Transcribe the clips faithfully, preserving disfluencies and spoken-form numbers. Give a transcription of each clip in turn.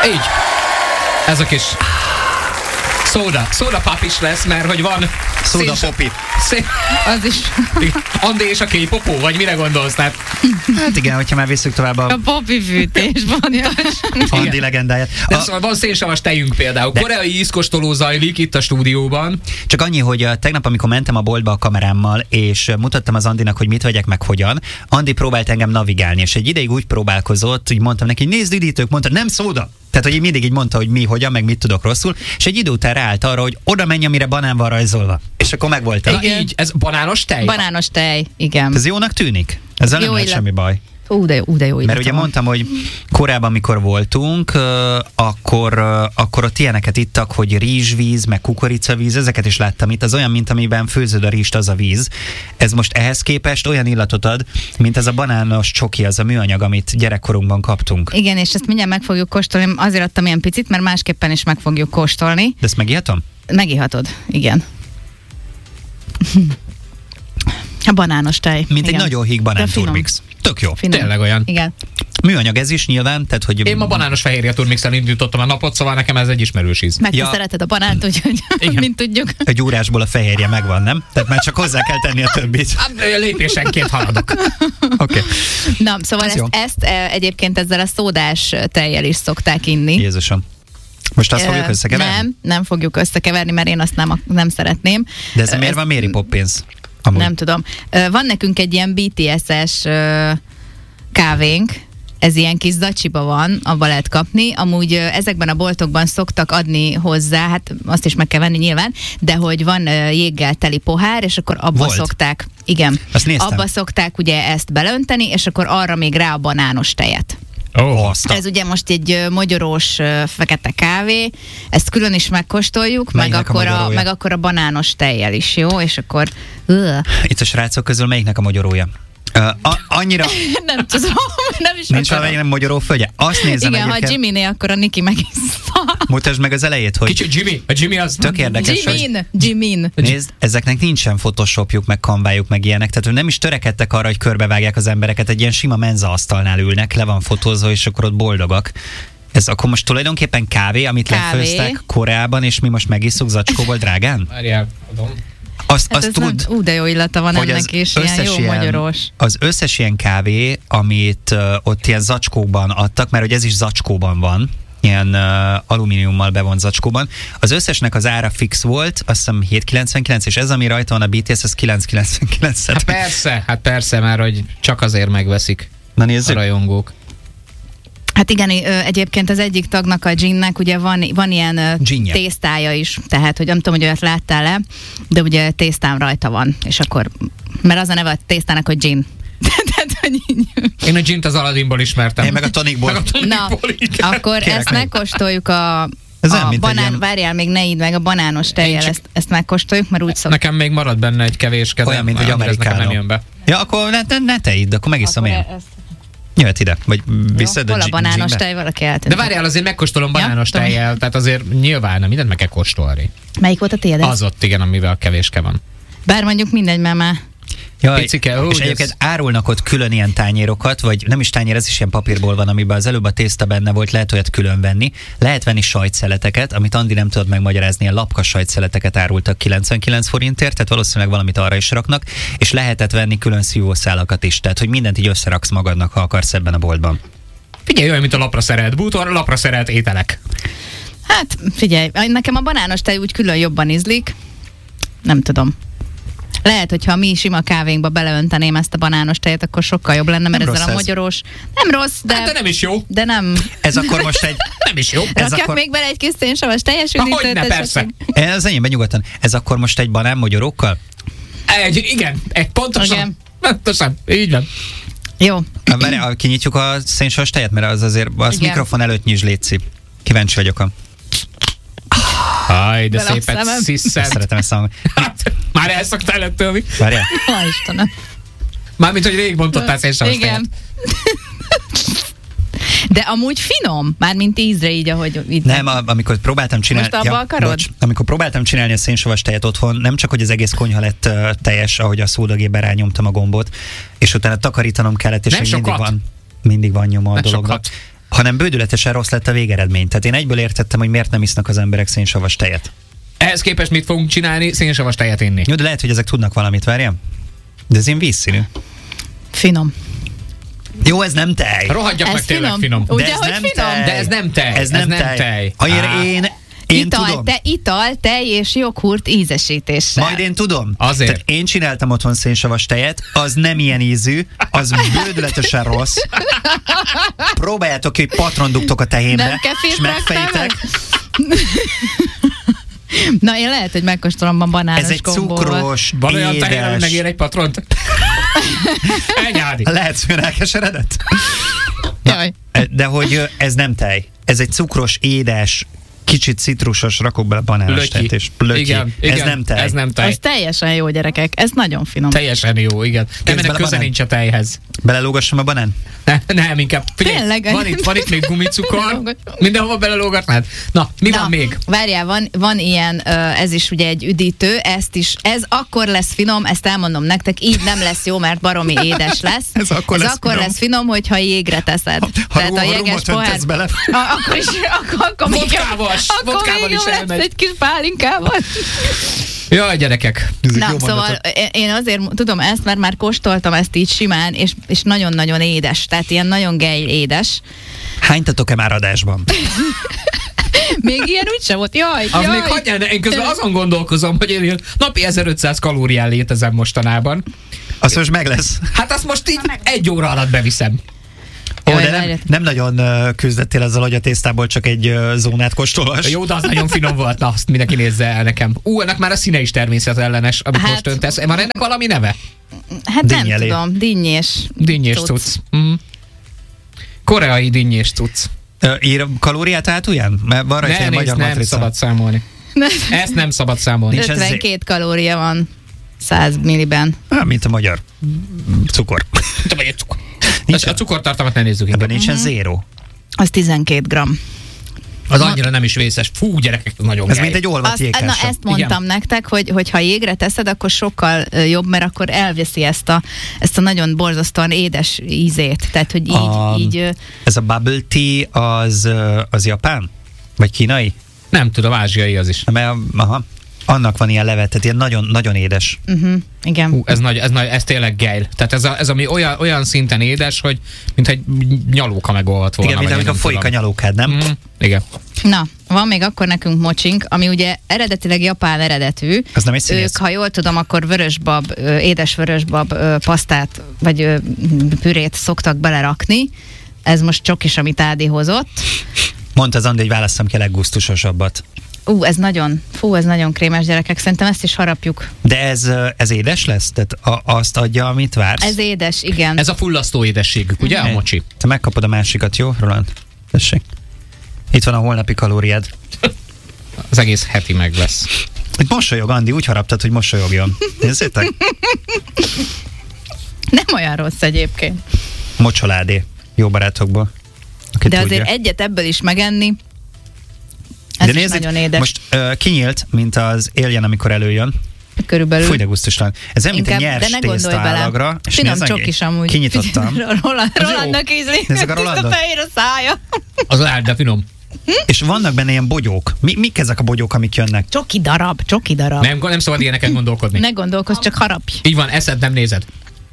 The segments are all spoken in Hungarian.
Így. Ez a kis szóda. Szóda pap is lesz, mert hogy van... Szóda popi. Szén... Az is. Andi és a K-popó, vagy mire gondolsz? Tehát... Hát igen, hogyha már visszük tovább a... A popi fűtés van. Andi legendáját. De A... szóval van szénsavas tejünk például. De... Koreai ízkóstoló zajlik itt a stúdióban. Csak annyi, hogy a, tegnap, amikor mentem a boltba a kamerámmal, és mutattam az Andinak, hogy mit vegyek meg hogyan, Andi próbált engem navigálni, és egy ideig úgy próbálkozott, hogy mondtam neki, nézd üdítők, mondta, nem szóda. Tehát, hogy mindig így mondta, hogy mi, hogyan, meg mit tudok rosszul, és egy idő után ráállt arra, hogy oda menj, amire banán van rajzolva. És akkor megvoltam. Na így, ez banános tej? Banános tej, igen. Ez jónak tűnik? Ezzel nem lehet semmi baj. Ú, de jó, ú, de jó. Mert ugye van. Mondtam, hogy korábban, amikor voltunk, akkor, akkor ott ilyeneket ittak, hogy rizsvíz, meg kukoricavíz, ezeket is láttam itt. Az olyan, mint amiben főzöd a rizst, az a víz. Ez most ehhez képest olyan illatot ad, mint ez a banános csoki, az a műanyag, amit gyerekkorunkban kaptunk. Igen, és ezt mindjárt meg fogjuk kóstolni. Azért adtam ilyen picit, mert másképpen is meg fogjuk kóstolni. De ezt megihatom? Megihatod, igen. A banános tej. Mint igen. Egy nagyon híg banán turmix. Tök jó. Finom. Tényleg olyan. Igen. Műanyag ez is nyilván, tehát hogy... Én ma banános fehérje turmixel indítottam a napot, szóval nekem ez egy ismerős íz. Meg ja. te szereted a banánt, úgyhogy mint tudjuk. Egy órásból a fehérje megvan, nem? Tehát már csak hozzá kell tenni a többit. Hát, lépésenként haladok. Oké. Okay. Na, szóval ezt, ezt egyébként ezzel a szódás tejjel is szokták inni. Jézusom. Most azt fogjuk összekeverni? Nem, nem fogjuk összekeverni, mert én azt nem, nem szeretném. De ez miért van Mary Poppins? Amúgy. Nem tudom. Van nekünk egy ilyen bé té es-es kávénk, ez ilyen kis zacsiba van, abba lehet kapni. Amúgy ezekben a boltokban szoktak adni hozzá, hát azt is meg kell venni nyilván, de hogy van jéggel teli pohár, és akkor abba Volt. szokták, igen, abba szokták ugye ezt belönteni, és akkor arra még rá a banános tejet. Oh, ez ugye most egy mogyorós fekete kávé, ezt külön is megkóstoljuk, meg akkor, a, meg akkor a banános tejjel is, jó? És akkor... Uh. Itt a srácok közül melyiknek a mogyorója? Uh, a, annyira... nem tudom, nem is nincs valami nem magyaró földje? Azt nézem igen, egyébként... ha Jimmy-né, akkor a Niki megiszta. Mutasd meg az elejét, hogy... Kicsit Jimmy, a Jimmy az... Tök érdekes, Jimin, hogy... Jimin. Nézd, ezeknek nincsen photoshopjuk, meg kanvájuk, meg ilyenek, tehát nem is törekedtek arra, hogy körbevágják az embereket, egy ilyen sima menza asztalnál ülnek, le van fotózva, és akkor ott boldogak. Ez akkor most tulajdonképpen kávé, amit kávé. lefőztek korábban, és mi most megisszuk zacskóból drágán? Várjál, adom. Azt, hát azt tud, ú, de jó illata van ennek is, ilyen jó ilyen, magyaros. Az összes ilyen kávé, amit uh, ott ilyen zacskóban adtak, mert hogy ez is zacskóban van, ilyen uh, alumíniummal bevont zacskóban, az összesnek az ára fix volt, azt hiszem hét kilencvenkilenc, és ez, ami rajta van a bé té es, az kilenc kilencvenkilenc. Hát persze, hát persze, mert hogy csak azért megveszik. Na nézzük. A rajongók. Hát igen, egyébként az egyik tagnak, a Ginnek ugye van, van ilyen Ginje. tésztája is, tehát hogy nem tudom, hogy olyat láttál-e, de ugye tésztám rajta van, és akkor, mert az a neve a tésztának, hogy Gin. Tehát, hogy én a Gint az Aladdinból ismertem. Én meg a tonikból. Meg a tonikból, na, igen. akkor Kérek ezt meg. megkóstoljuk a, Ez a olyan, banán, ilyen... várjál, még ne idd meg a banános tejjel, csak... ezt, ezt megkóstoljuk, mert úgy szok. Nekem még marad benne egy kevés kezem. Olyan, mint egy amerikánó. Nem jön be. Ja, akkor ne, ne, ne te idd, akkor megiszom én. Ezt... Jöhet ide, vagy visszed hol a a banános Ginbe? tej, valaki eltűnt. De várjál, azért megkóstolom banános ja, tejjel, tehát azért nyilván nem mindent meg kell kóstolni. Melyik volt a tiéd? Az ott, igen, amivel kevéske van. Bár mondjuk mindegy, mert már Jaj, Picike, ó, és egyébként ez... árulnak ott külön ilyen tányérokat, vagy nem is tányér, ez is ilyen papírból van, amiben az előbb a tészta benne volt, lehet olyat külön venni. Lehet venni sajtszeleteket, amit Andi nem tudod megmagyarázni, ilyen lapkas sajtszeleteket árultak kilencvenkilenc forintért, tehát valószínűleg valamit arra is raknak, és lehetett venni külön szívószálakat is, tehát hogy mindent így összeraksz magadnak, ha akarsz ebben a boltban. Figyelj, olyan, mint a lapra szerelt bútor, lapra szerelt ételek. hát figyelj, nekem a banános tej úgy külön jobban ízlik, nem tudom. Lehet, hogyha mi sima kávénkba beleönteném ezt a banános tejet, akkor sokkal jobb lenne, mert nem ezzel a magyarós... Nem rossz, de... Hát de nem is jó. De nem... Ez akkor most egy... nem is jó. Ez Rakjak akkor... még bele egy kis szénsavas teljes üdítőt. Hogyne, persze. Ez enyémben nyugodtan. Ez akkor most egy banán magyarókkal? Egy, igen, egy pontosan. Igen. Pontosan, így van. Jó. Várj, kinyitjuk a szénsavas tejet, mert az azért az igen. Mikrofon előtt nyisd, létszik. Kíváncsi vagyok a... Aj, de Bele szépet sziszent. Szeretem ezt a... Hát, már elszoktál ettől mi? Várjál. Ó, Istenem. Mármint, hogy rég bontottál szénsavas tejet. Igen. De amúgy finom, mármint ízre így, ahogy itt. Nem, a, amikor próbáltam csinálni... Most abba ja, akarod? Bocs, amikor próbáltam csinálni a szénsavas tejet otthon, nem csak, hogy az egész konyha lett uh, teljes, ahogy a szódagébe rányomtam a gombot, és utána takarítanom kellett, és nem még mindig sokat. van, mindig van nyoma a nem dolognak. Sokat. hanem bődületesen rossz lett a végeredmény. Tehát én egyből értettem, hogy miért nem isznak az emberek szénsavas tejet. Ehhez képest mit fogunk csinálni? Szénsavas tejet inni. Jó, de lehet, hogy ezek tudnak valamit, várjam. De ez én vízszínű. Finom. Jó, ez nem tej. Rohadjak Ez meg tényleg finom. finom. Ugye, De ez hogy nem finom? tej. De ez nem tej. Ez nem, ez nem tej. tej. Azért Á. én, én ital, tudom. te ital, tej és joghurt ízesítéssel. Majd én tudom. Azért. Tehát én csináltam otthon szénsavas tejet, az nem ilyen ízű, az bődületesen rossz. Próbáljátok, hogy patron dugtok a tehénbe, Nem kefirt és megfejtek. Na, én lehet, hogy megkóstolom a banános Ez egy kombóval. cukros, Van olyan tehén, ami édes. megér egy patront? Elnyádi. Lehetsz olyan elkeseredett? Jaj. De hogy ö, ez nem tej. Ez egy cukros, édes, kicsit citrusos, rakok bele banános Löki. tejet, és löki. Igen, ez igen, nem tej. Ez nem tej. Ez teljesen jó, gyerekek. Ez nagyon finom. Teljesen jó, igen. Nem, ennek bele köze banán. nincs a tejhez. Belelógassam a banán? Ne, nem, inkább. Figyelj, Tényleg? van itt, van itt még gumicukor. Belelógatom. Mindenhova belelógatnád. Na, mi Na, van még? Várjál, van, van ilyen, ö, ez is ugye egy üdítő, ezt is, ez akkor lesz finom, ezt elmondom nektek, így nem lesz jó, mert baromi édes lesz. Ez akkor ez lesz akkor finom. lesz finom, hogyha jégre teszed. Ha, ha, Tehát ha a jeges rumot pohár... öntesz bele. A, akkor is, akkor, akkor még jobb, Vodkával, akkor vodkával még is jobb lesz elmegy. egy kis pálinkával. Jaj, gyerekek. Ezek Na, jó szóval mondatok. én- én azért tudom ezt, mert már kóstoltam ezt így simán, és, és nagyon-nagyon édes, tehát ilyen nagyon gej édes. Hánytatok-e már adásban? Még ilyen úgysem volt, jaj, Az jaj. még hagyjál, én közben azon gondolkozom, hogy én napi ezerötszáz kalórián létezem mostanában. Azt most meg lesz. Hát azt most így egy óra alatt beviszem. Ó, Jaj, de nem, várjad. nem nagyon ö, küzdettél azzal, hogy a tésztából csak egy ö, zónát kóstolhass. Jó, de az nagyon finom volt, na azt mindenki nézze el nekem. Ú, ennek már a színe is természetellenes, amit Hát- most öntesz. Van ennek valami neve? Hát nem Dinnyelé. tudom, dinnyés. Dinnyés cucc. cucc. Mm. Koreai dinnyés cucc. Ö, ír kalóriát át ugyan? Mert van rajta Ne, egy nézd, magyar nem matrica. szabad számolni. Ezt nem szabad számolni. Nincs ez- ötvenkét kalória van száz milliben. Ah, mint a magyar cukor. Te vagy egy cukor. Nincs- A cukortartalmat ne nézzük Ebben inkább. nincsen zéro. Az tizenkét gramm. Az annyira nem is vészes. Fú, gyerekek, ez nagyon Ez gej. mint egy olvat Azt, na jégkása. ezt mondtam Igen. nektek, hogy, hogy ha jégre teszed, akkor sokkal ö, jobb, mert akkor elveszi ezt a, ezt a nagyon borzasztóan édes ízét. Tehát, hogy így, A- így ö, Ez a bubble tea az, ö, az japán? Vagy kínai? Nem tudom, ázsiai az is. Mert, aha, annak van ilyen levet, tehát ilyen nagyon, nagyon édes. uh-huh, igen. Hú, ez, nagy, ez, nagy, ez tényleg gejl. Tehát ez, a, ez ami olyan, olyan szinten édes, hogy mint egy nyalóka megolvat volna. Igen, mint vagy én amikor nem folyik a tudom. nyalókád, nem? Mm, igen. Na, van még akkor nekünk mocsink, ami ugye eredetileg japán eredetű. Az nem egy színész? Ők, ha jól tudom, akkor vörösbab, ö, édes vörösbab ö, pasztát, vagy ö, pürét szoktak belerakni. Ez most csokis, amit Ádi hozott. Mondta az Andi, hogy válasszam ki a leggusztusosabbat. Ú, ez nagyon, fú, ez nagyon krémes, gyerekek. Szerintem ezt is harapjuk. De ez, ö, ez édes lesz? Tehát a, azt adja, amit vársz? Ez édes, igen. Ez a fullasztó édességük, ugye a mocsi? Te megkapod a másikat, jó, Roland? Tessék. Itt van a holnapi kalóriád. Az egész heti meg lesz. Itt mosolyog, Andi, úgy haraptad, hogy mosolyogjon. Nézzétek? Nem olyan rossz egyébként. Mocsoládé. Jó barátokból. Aki De tudja. azért egyet ebből is megenni, ez De is nézzük, nagyon édes. most uh, kinyílt, mint az Alien, amikor előjön. Körülbelül. Fúj, de gusztustalan. Ez olyan, mint egy Inkább, de nyers ne gondolj bele. tésztaállagra. És Finom nézd meg, csokis amúgy. Kinyitottam. Roland, Az jó. Rolandnak ízlik. Nézzük a Tiszta Rolandot. fehér a szája. Az lehet, de finom. És vannak benne ilyen bogyók. Mi, mik ezek a bogyók, amik jönnek? Csoki darab, csoki darab. Nem, nem szabad ilyeneken gondolkodni. Ne gondolkozz, csak harapj. Így van, eszed, nem nézed.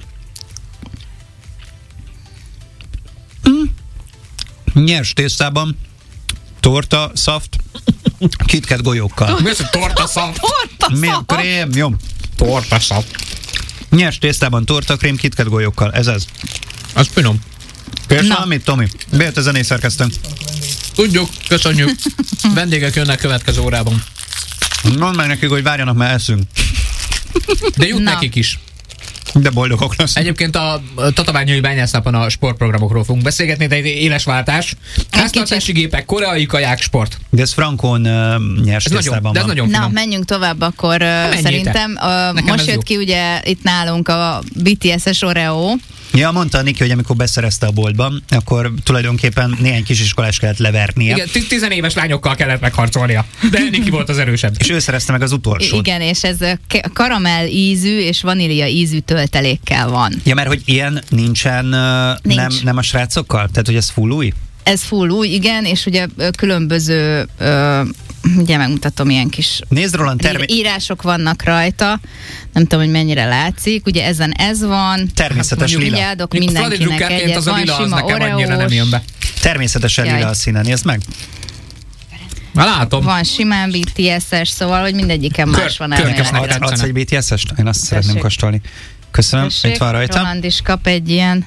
Nyers tésztában, torta, szaft, KitKat golyókkal. Mi az, hogy tortaszav? Torta Mi a szab. krém? Jó. Tortaszav. Nyers tésztában, torta, krém, KitKat golyókkal. Ez az. Az finom. Kérsz Na. valamit, Tomi? Bejött a zenészerkesztőnk. Tudjuk, köszönjük. Vendégek jönnek következő órában. Mondd meg nekik, hogy várjanak, mert eszünk. De jut Na. nekik is. De boldogok lesz. Egyébként a Tatabányai Bányásznapon a sportprogramokról fogunk beszélgetni, de egy éles váltás. Háztartási gépek, koreai kaják, sport. De ez frankon uh, nyers Ez nagyon, tésztában de ez van. nagyon Na, finom. menjünk tovább akkor uh, szerintem. Uh, Nekem most ez jött jó. ki ugye itt nálunk a bé té es-es Oreo. Ja, mondta Niki, hogy amikor beszerezte a boltban, akkor tulajdonképpen néhány kisiskolás kellett levernie. Igen, t- tizenéves lányokkal kellett megharcolnia. De Niki volt az erősebb. És ő szerezte meg az utolsót. Igen, és ez uh, ke- karamell ízű és vanília ízű töltelékkel van. Ja, mert hogy ilyen nincsen uh, Nincs. nem, nem a srácokkal? Tehát, hogy ez full új? Ez full új, igen, és ugye ö, különböző, ö, ugye megmutatom, ilyen kis Nézd, Roland, termi- írások vannak rajta. Nem tudom, hogy mennyire látszik. Ugye ezen ez van. természetes Hát lila. Ugye adok mindenkinek egyet. az a Van lila, az sima nekem annyira nem oreós, jön be. Természetesen Jaj. lila a színe, nézd meg. Na, látom. van simán bé té es-es, szóval, hogy mindegyiken Kör- más van kör- Nekem elméletileg. tetszene. adsz egy bé té es-est? Én azt szeretném Tessék. kóstolni. Köszönöm, Tessék, itt van rajta. Roland is kap egy ilyen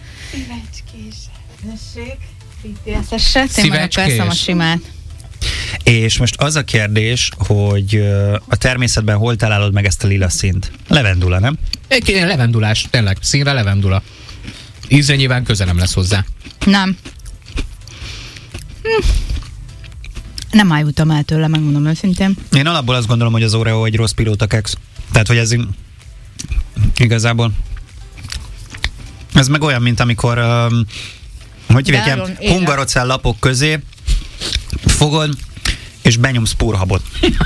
bé té es-eset, én meg Szívecskés. persze a simát. És most az a kérdés, hogy ö, a természetben hol találod meg ezt a lila színt? Levendula, nem? Egy ilyen levendulás, tényleg, színre levendula. Ízre nyilván köze nem lesz hozzá. Nem. Hm. Nem ájultam el tőle, megmondom őszintén. Én alapból azt gondolom, hogy az Oreo egy rossz pilóta keksz. Tehát, hogy ez igazából... Ez meg olyan, mint amikor um, hogy hívják, ilyen nagyon éles. hungarocell lapok közé fogod, és benyomsz púrhabot.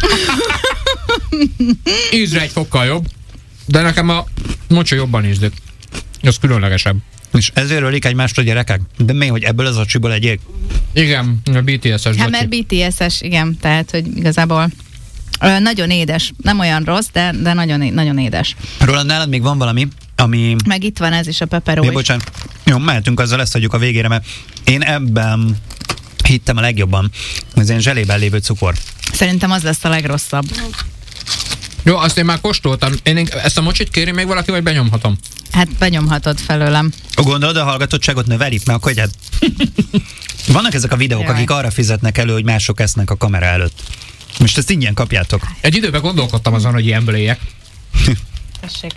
Ízre egy fokkal jobb, de nekem a mocsa jobban ízlik. Ez különlegesebb. És ezért ölik egymást a gyerekek? De mi, hogy ebből az acsiból egyék? Igen, a bé té es-es Hát mert bé té es-es, igen, tehát, hogy igazából ö, nagyon édes, nem olyan rossz, de, de nagyon, é- nagyon édes. Roland, nálad még van valami, ami... Meg itt van ez is a peperó Ja, is. bocsánat. Jó, mehetünk azzal, ezt hagyjuk a végére, mert én ebben hittem a legjobban. Ez ilyen zselében lévő cukor. Szerintem az lesz a legrosszabb. Jó, azt én már kóstoltam. Én ezt a mocsit kéri még valaki, vagy benyomhatom? Hát benyomhatod felőlem. Gondolod, a hallgatottságot növeli? Mert akkor egyed. Vannak ezek a videók, Jaj. akik arra fizetnek elő, hogy mások esznek a kamera előtt. Most ezt ingyen kapjátok. Egy időben gondolkodtam azon, hogy ilyenből éljek. Tessék.